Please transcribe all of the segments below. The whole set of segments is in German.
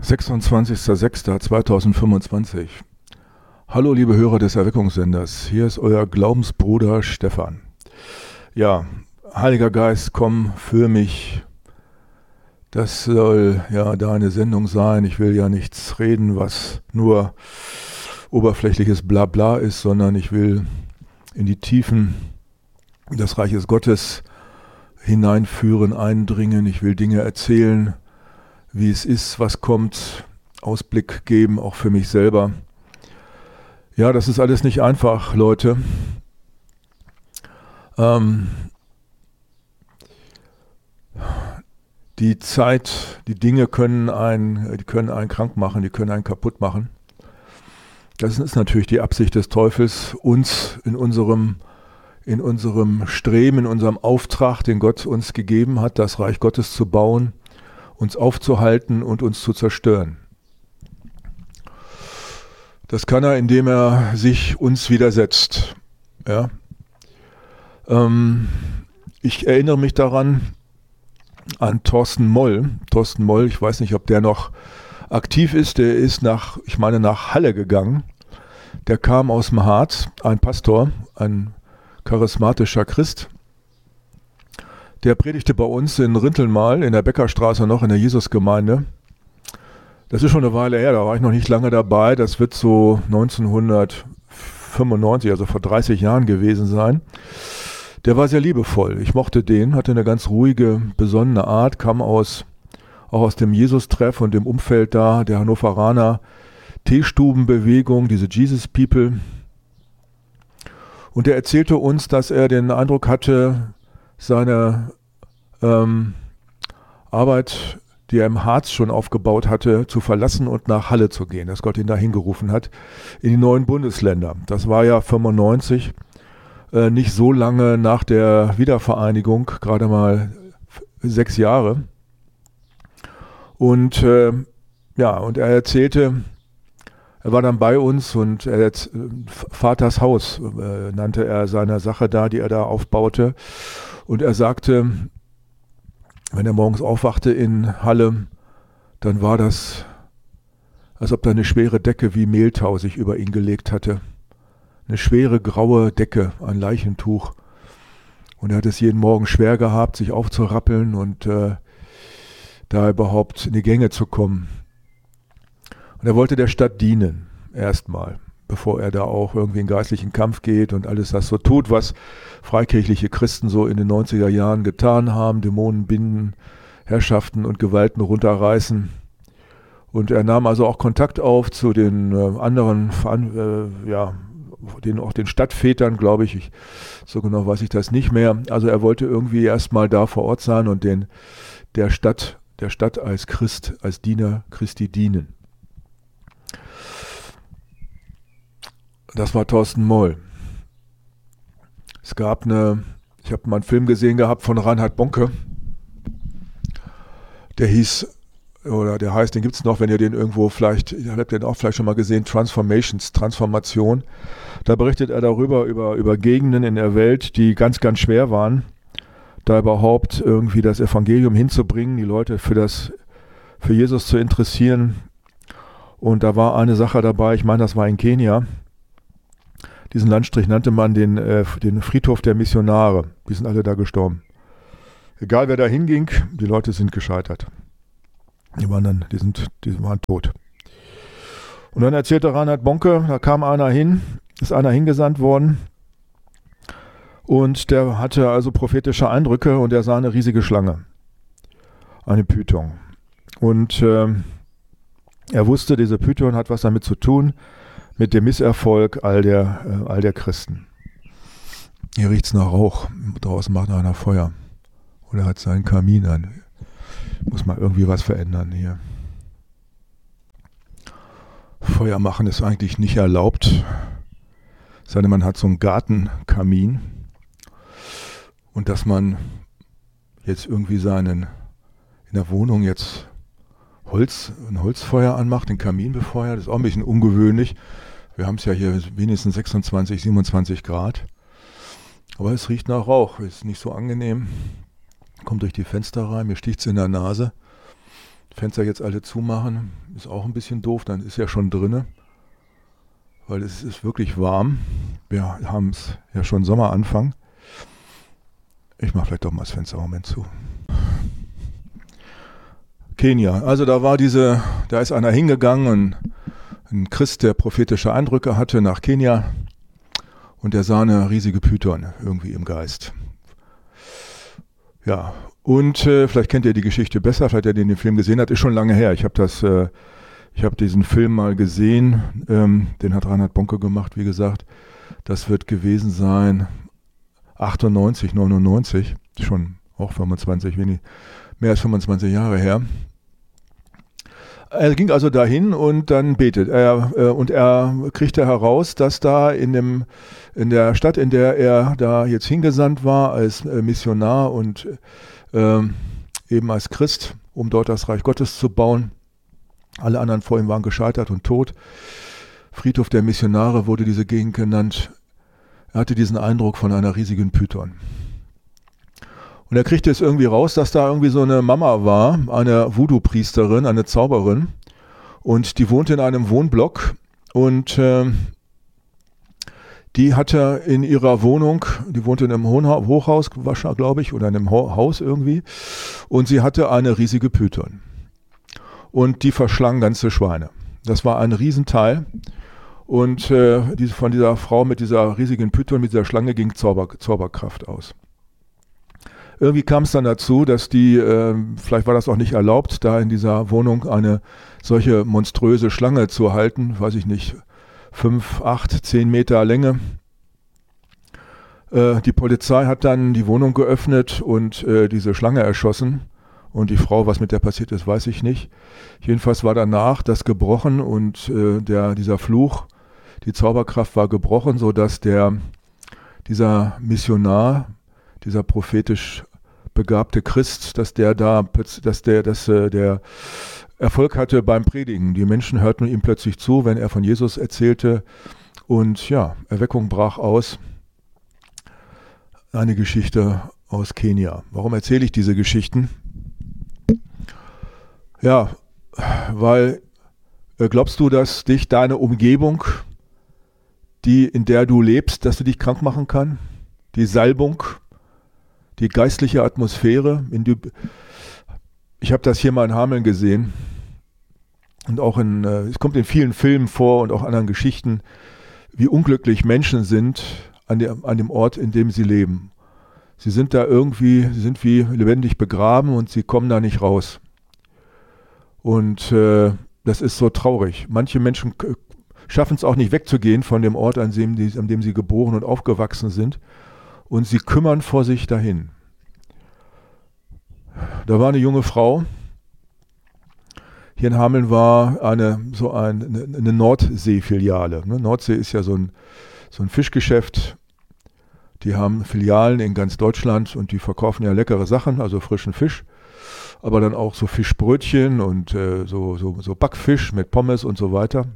26.06.2025. Hallo liebe Hörer des Erweckungssenders, hier ist euer Glaubensbruder Stefan. Ja, Heiliger Geist, komm für mich. Das soll ja deine Sendung sein. Ich will ja nichts reden, was nur oberflächliches Blabla ist, sondern ich will in die Tiefen des Reiches Gottes hineinführen, eindringen. Ich will Dinge erzählen, wie es ist, was kommt, Ausblick geben, auch für mich selber. Ja, das ist alles nicht einfach, Leute. Die Zeit, die Dinge können einen krank machen, die können einen kaputt machen. Das ist natürlich die Absicht des Teufels, uns in unserem Streben, in unserem Auftrag, den Gott uns gegeben hat, das Reich Gottes zu bauen, uns aufzuhalten und uns zu zerstören. Das kann er, indem er sich uns widersetzt. Ja? Ich erinnere mich daran an Thorsten Moll. Thorsten Moll, ich weiß nicht, ob der noch aktiv ist, der ist nach Halle gegangen. Der kam aus dem Harz, ein Pastor, ein charismatischer Christ. Der predigte bei uns in Rinteln in der Beckerstraße noch, in der Jesusgemeinde. Das ist schon eine Weile her, da war ich noch nicht lange dabei. Das wird so 1995, also vor 30 Jahren gewesen sein. Der war sehr liebevoll. Ich mochte den, hatte eine ganz ruhige, besonnene Art, kam auch aus dem Jesus-Treff und dem Umfeld da, der Hannoveraner Teestubenbewegung, diese Jesus People. Und er erzählte uns, dass er den Eindruck hatte, seine Arbeit, die er im Harz schon aufgebaut hatte, zu verlassen und nach Halle zu gehen, dass Gott ihn dahin gerufen hat, in die neuen Bundesländer. Das war ja 95, nicht so lange nach der Wiedervereinigung, gerade mal 6 Jahre. Und und er erzählte, er war dann bei uns und Vaters Haus nannte er seine Sache da, die er da aufbaute. Und er sagte, wenn er morgens aufwachte in Halle, dann war das, als ob da eine schwere Decke wie Mehltau sich über ihn gelegt hatte. Eine schwere graue Decke, ein Leichentuch. Und er hat es jeden Morgen schwer gehabt, sich aufzurappeln und da überhaupt in die Gänge zu kommen. Und er wollte der Stadt dienen, erstmal, bevor er da auch irgendwie in geistlichen Kampf geht und alles das so tut, was freikirchliche Christen so in den 90er Jahren getan haben, Dämonen binden, Herrschaften und Gewalten runterreißen. Und er nahm also auch Kontakt auf zu den anderen, auch den Stadtvätern, glaube ich, so genau weiß ich das nicht mehr. Also er wollte irgendwie erstmal da vor Ort sein und der Stadt als Christ, als Diener Christi dienen. Das war Thorsten Moll. Ich habe mal einen Film gesehen gehabt von Reinhard Bonke. Der heißt, den gibt es noch, wenn ihr den irgendwo ihr habt den auch vielleicht schon mal gesehen, Transformation. Da berichtet er darüber, über Gegenden in der Welt, die ganz, ganz schwer waren, da überhaupt irgendwie das Evangelium hinzubringen, die Leute für Jesus zu interessieren. Und da war eine Sache dabei, ich meine, das war in Kenia. Diesen Landstrich nannte man den Friedhof der Missionare. Die sind alle da gestorben. Egal wer da hinging, die Leute sind gescheitert. Die waren tot. Und dann erzählte Reinhard Bonke, da kam ist einer hingesandt worden und der hatte also prophetische Eindrücke und er sah eine riesige Schlange. Eine Python. Und er wusste, diese Python hat was damit zu tun, mit dem Misserfolg all der Christen. Hier riecht's nach Rauch. Draußen macht einer Feuer. Oder hat seinen Kamin an. Muss mal irgendwie was verändern hier. Feuer machen ist eigentlich nicht erlaubt. Es sei denn, man hat so einen Gartenkamin. Und dass man jetzt irgendwie in der Wohnung jetzt ein Holzfeuer anmacht, den Kamin befeuert, ist auch ein bisschen ungewöhnlich. Wir haben es ja hier wenigstens 26, 27 Grad. Aber es riecht nach Rauch, ist nicht so angenehm. Kommt durch die Fenster rein, mir sticht es in der Nase. Fenster jetzt alle zumachen, ist auch ein bisschen doof, dann ist ja schon drinne, weil es ist wirklich warm. Wir haben es ja schon Sommeranfang. Ich mache vielleicht doch mal das Fenster im Moment zu. Kenia, also da ist einer hingegangen, ein Christ, der prophetische Eindrücke hatte nach Kenia und der sah eine riesige Python irgendwie im Geist. Ja, und vielleicht kennt ihr die Geschichte besser, vielleicht habt ihr den Film gesehen, ist schon lange her. Ich habe diesen Film mal gesehen, den hat Reinhard Bonke gemacht, wie gesagt. Das wird gewesen sein 98, 99, schon auch 25, mehr als 25 Jahre her. Er ging also dahin und dann betet er und er kriegte heraus, dass da in der Stadt, in der er da jetzt hingesandt war als Missionar und eben als Christ, um dort das Reich Gottes zu bauen, alle anderen vor ihm waren gescheitert und tot. Friedhof der Missionare wurde diese Gegend genannt. Er hatte diesen Eindruck von einer riesigen Python. Und er kriegte es irgendwie raus, dass da irgendwie so eine Mama war, eine Voodoo-Priesterin, eine Zauberin. Und die wohnte in einem Wohnblock. Und die hatte in ihrer Wohnung, die wohnte in einem Hochhaus, glaube ich, oder in einem Haus irgendwie. Und sie hatte eine riesige Python. Und die verschlang ganze Schweine. Das war ein Riesenteil. Und von dieser Frau mit dieser riesigen Python, mit dieser Schlange ging Zauberkraft aus. Irgendwie kam es dann dazu, dass vielleicht war das auch nicht erlaubt, da in dieser Wohnung eine solche monströse Schlange zu halten, weiß ich nicht, 5, 8, 10 Meter Länge. Die Polizei hat dann die Wohnung geöffnet und diese Schlange erschossen. Und die Frau, was mit der passiert ist, weiß ich nicht. Jedenfalls war danach das gebrochen und dieser Fluch, die Zauberkraft war gebrochen, sodass dieser Missionar, dieser prophetisch begabte Christ, dass der Erfolg hatte beim Predigen. Die Menschen hörten ihm plötzlich zu, wenn er von Jesus erzählte. Und ja, Erweckung brach aus. Eine Geschichte aus Kenia. Warum erzähle ich diese Geschichten? Ja, weil glaubst du, dass dich deine Umgebung, in der du lebst, dass du dich krank machen kann? Die Salbung, die geistliche Atmosphäre. Ich habe das hier mal in Hameln gesehen und auch es kommt in vielen Filmen vor und auch anderen Geschichten, wie unglücklich Menschen sind an dem Ort, in dem sie leben. Sie sind wie lebendig begraben und sie kommen da nicht raus. Und das ist so traurig. Manche Menschen schaffen es auch nicht wegzugehen von dem Ort, an dem sie geboren und aufgewachsen sind. Und sie kümmern vor sich dahin. Da war eine junge Frau. Hier in Hameln war eine Nordsee-Filiale. Nordsee ist ja so ein Fischgeschäft. Die haben Filialen in ganz Deutschland und die verkaufen ja leckere Sachen, also frischen Fisch. Aber dann auch so Fischbrötchen und so Backfisch mit Pommes und so weiter.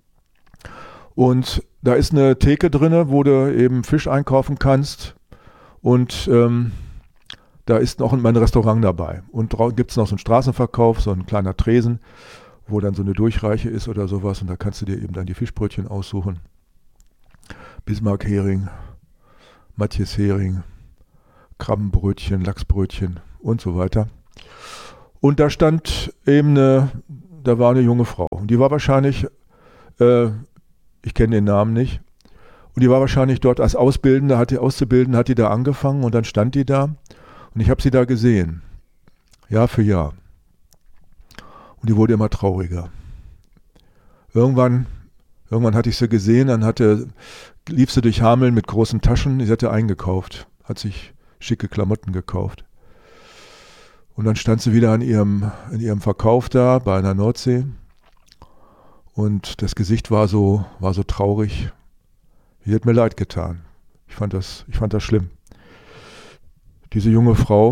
Und da ist eine Theke drin, wo du eben Fisch einkaufen kannst. Und da ist noch ein Restaurant dabei. Und gibt es noch so einen Straßenverkauf, so ein kleiner Tresen, wo dann so eine Durchreiche ist oder sowas. Und da kannst du dir eben dann die Fischbrötchen aussuchen. Bismarck-Hering, Matjes-Hering, Krabbenbrötchen, Lachsbrötchen und so weiter. Und da stand eben da war eine junge Frau. Und die war wahrscheinlich, ich kenne den Namen nicht, und die war wahrscheinlich dort als Auszubildende, hat die da angefangen und dann stand die da und ich habe sie da gesehen, Jahr für Jahr. Und die wurde immer trauriger. Irgendwann hatte ich sie gesehen, dann lief sie durch Hameln mit großen Taschen, sie hatte eingekauft, hat sich schicke Klamotten gekauft. Und dann stand sie wieder in ihrem Verkauf da bei einer Nordsee und das Gesicht war so traurig. Die hat mir leid getan. Ich fand das schlimm. Diese junge Frau,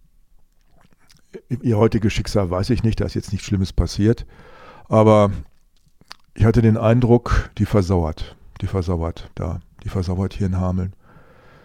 ihr heutiges Schicksal weiß ich nicht, da ist jetzt nichts Schlimmes passiert, aber ich hatte den Eindruck, die versauert hier in Hameln.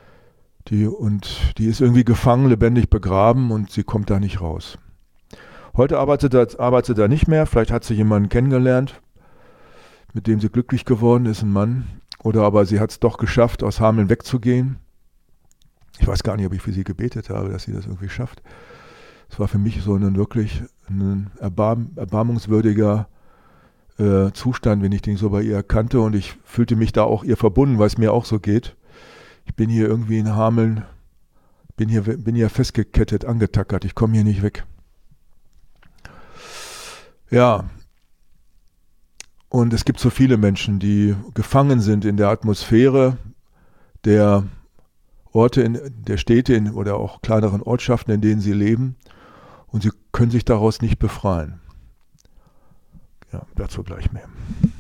Die ist irgendwie gefangen, lebendig begraben und sie kommt da nicht raus. Heute arbeitet er nicht mehr, vielleicht hat sie jemanden kennengelernt, mit dem sie glücklich geworden ist, ein Mann. Oder aber sie hat es doch geschafft, aus Hameln wegzugehen. Ich weiß gar nicht, ob ich für sie gebetet habe, dass sie das irgendwie schafft. Es war für mich so wirklich ein erbarmungswürdiger Zustand, wenn ich den so bei ihr erkannte. Und ich fühlte mich da auch ihr verbunden, weil es mir auch so geht. Ich bin hier irgendwie in Hameln, bin hier festgekettet, angetackert. Ich komme hier nicht weg. Ja. Und es gibt so viele Menschen, die gefangen sind in der Atmosphäre der Orte, der Städte oder auch kleineren Ortschaften, in denen sie leben. Und sie können sich daraus nicht befreien. Ja, dazu gleich mehr.